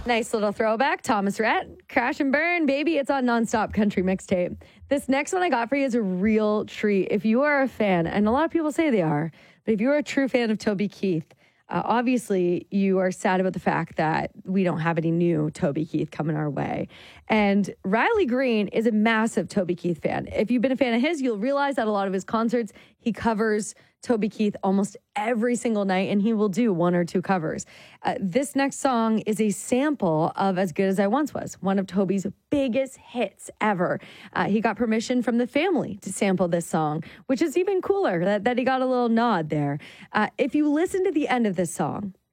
Nice little throwback. Thomas Rhett, Crash and Burn, baby. It's on Nonstop Country Mixtape. This next one I got for you is a real treat. If you are a fan, and a lot of people say they are, but if you're a true fan of Toby Keith, obviously you are sad about the fact that we don't have any new Toby Keith coming our way. And Riley Green is a massive Toby Keith fan. If you've been a fan of his, you'll realize that a lot of his concerts, he covers Toby Keith almost every single night, and he will do one or two covers. This next song is a sample of As Good As I Once Was, one of Toby's biggest hits ever. He got permission from the family to sample this song, which is even cooler that he got a little nod there. If you listen to the end of this song,